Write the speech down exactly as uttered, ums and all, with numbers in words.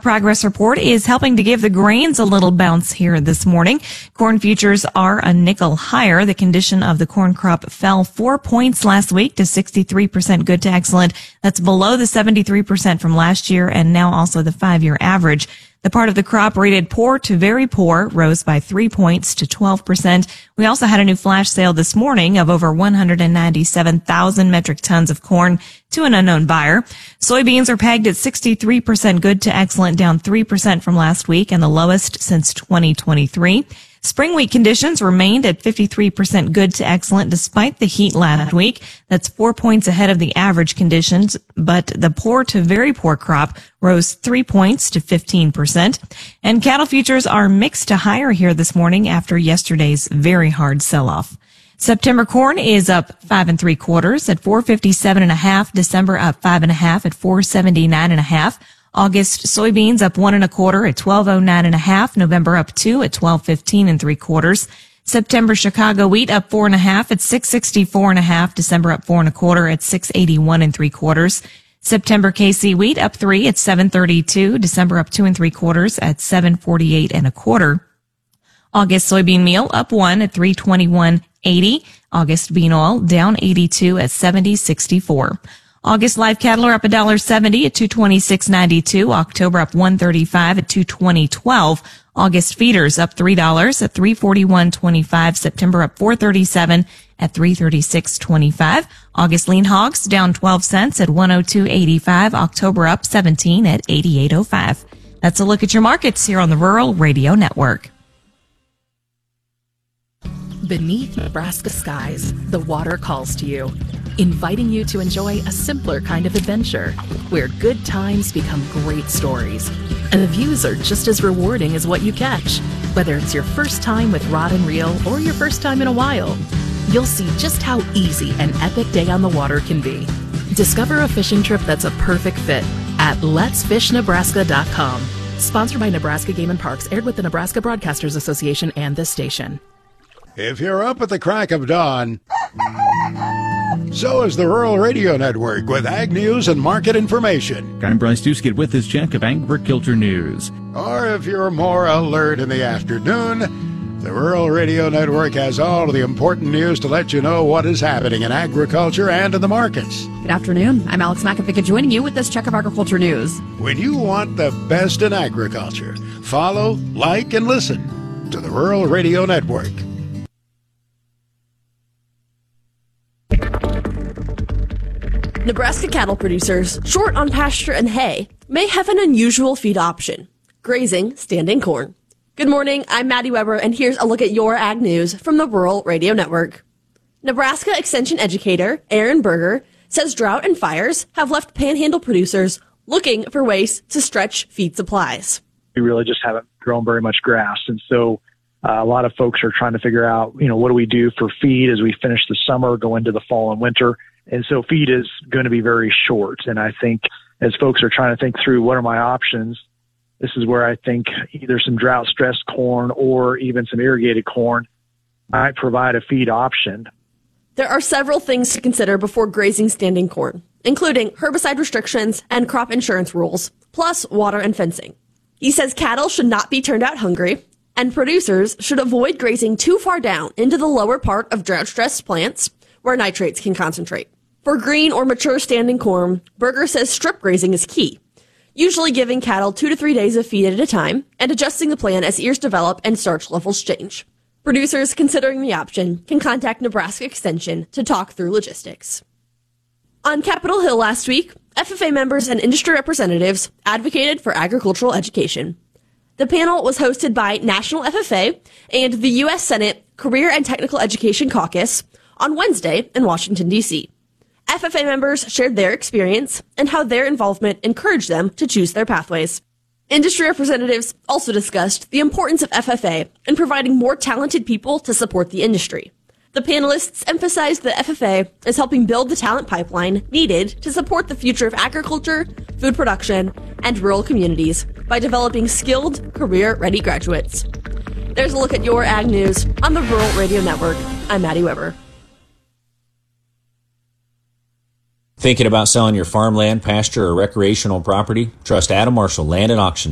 progress report is helping to give the grains a little bounce here this morning. Corn futures are a nickel higher. The condition of the corn crop fell four points last week to sixty-three percent good to excellent. That's below the seventy-three percent from last year and now also the five-year average. The part of the crop rated poor to very poor rose by three points to twelve percent. We also had a new flash sale this morning of over one hundred ninety-seven thousand metric tons of corn to an unknown buyer. Soybeans are pegged at sixty-three percent good to excellent, down three percent from last week and the lowest since twenty twenty-three. Spring wheat conditions remained at fifty-three percent good to excellent despite the heat last week. That's four points ahead of the average conditions, but the poor to very poor crop rose three points to fifteen percent. And cattle futures are mixed to higher here this morning after yesterday's very hard sell-off. September corn is up five and three quarters at four fifty-seven and a half. December up five and a half at four seventy-nine and a half. August soybeans up one and a quarter at twelve oh nine and a half. November up two at twelve fifteen and three quarters. September Chicago wheat up four and a half at six sixty-four and a half. December up four and a quarter at six eighty-one and three quarters. September K C wheat up three at seven thirty-two. December up two and three quarters at seven forty-eight and a quarter. August soybean meal up one at three twenty-one eighty. August bean oil down eighty-two at seventy sixty-four. August live cattle are up one dollar seventy at two twenty-six ninety-two. October up one thirty-five at two twenty twelve. August feeders up three dollars at three forty-one twenty-five. September up four thirty-seven at three thirty-six twenty-five. August lean hogs down twelve cents at one oh two eighty-five. October up seventeen at eighty-eight oh five. That's a look at your markets here on the Rural Radio Network. Beneath Nebraska skies, the water calls to you, inviting you to enjoy a simpler kind of adventure where good times become great stories. And the views are just as rewarding as what you catch. Whether it's your first time with rod and reel or your first time in a while, you'll see just how easy an epic day on the water can be. Discover a fishing trip that's a perfect fit at lets fish nebraska dot com. Sponsored by Nebraska Game and Parks, aired with the Nebraska Broadcasters Association and this station. If you're up at the crack of dawn, so is the Rural Radio Network with ag news and market information. I'm Bryce Duskett with this check of agriculture news. Or if you're more alert in the afternoon, the Rural Radio Network has all of the important news to let you know what is happening in agriculture and in the markets. Good afternoon. I'm Alex McAfee joining you with this check of agriculture news. When you want the best in agriculture, follow, like, and listen to the Rural Radio Network. Nebraska cattle producers, short on pasture and hay, may have an unusual feed option: grazing standing corn. Good morning, I'm Maddie Weber, and here's a look at your ag news from the Rural Radio Network. Nebraska Extension educator Aaron Berger says drought and fires have left panhandle producers looking for ways to stretch feed supplies. We really just haven't grown very much grass, and so uh, a lot of folks are trying to figure out, you know, what do we do for feed as we finish the summer, go into the fall and winter. And so feed is going to be very short. And I think as folks are trying to think through what are my options, this is where I think either some drought-stressed corn or even some irrigated corn might provide a feed option. There are several things to consider before grazing standing corn, including herbicide restrictions and crop insurance rules, plus water and fencing. He says cattle should not be turned out hungry, and producers should avoid grazing too far down into the lower part of drought-stressed plants where nitrates can concentrate. For green or mature standing corn, Berger says strip grazing is key, usually giving cattle two to three days of feed at a time and adjusting the plan as ears develop and starch levels change. Producers considering the option can contact Nebraska Extension to talk through logistics. On Capitol Hill last week, F F A members and industry representatives advocated for agricultural education. The panel was hosted by National F F A and the U S Senate Career and Technical Education Caucus on Wednesday in Washington, D C F F A members shared their experience and how their involvement encouraged them to choose their pathways. Industry representatives also discussed the importance of F F A in providing more talented people to support the industry. The panelists emphasized that F F A is helping build the talent pipeline needed to support the future of agriculture, food production, and rural communities by developing skilled, career-ready graduates. There's a look at your ag news on the Rural Radio Network. I'm Maddie Weber. Thinking about selling your farmland, pasture, or recreational property? Trust Adam Marshall Land and Auction